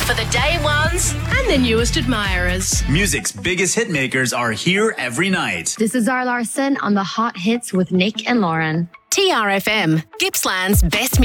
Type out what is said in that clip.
For the day ones and the newest admirers. Music's biggest hit makers are here every night. This is Zara Larsson on the Hot Hits with Nick and Lauren. TRFM, Gippsland's best music.